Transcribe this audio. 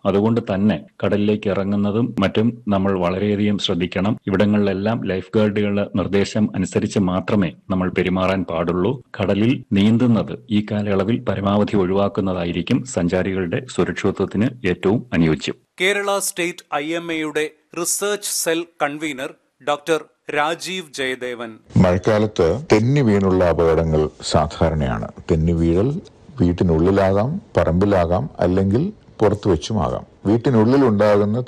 അതുകൊണ്ട് തന്നെ കടലിലേക്ക് ഇറങ്ങുന്നതും മറ്റും നമ്മൾ വളരെയധികം ശ്രദ്ധിക്കണം. ഇവിടങ്ങളിലെല്ലാം ലൈഫ് ഗാർഡുകളുടെ നിർദ്ദേശം അനുസരിച്ച് മാത്രമേ നമ്മൾ പെരുമാറാൻ പാടുള്ളൂ. കടലിൽ നീന്തുന്നത് ഈ കാലയളവിൽ പരമാവധി ഒഴിവാക്കുന്നതായിരിക്കും സഞ്ചാരികളുടെ സുരക്ഷിതത്വത്തിന് ഏറ്റവും അനുയോജ്യം. Kerala state IMAയുടെ research cell convener doctor Rajeev Jayadevan. മഴക്കാലത്ത് തെന്നി വീണുള്ള അപകടങ്ങൾ സാധാരണയാണ്. തെന്നി വീഴൽ വീട്ടിനുള്ളിലാകാം, പറമ്പിലാകാം, അല്ലെങ്കിൽ പുറത്തു വെച്ചുമാകാം. വീട്ടിനുള്ളിൽ ഉണ്ടാകുന്ന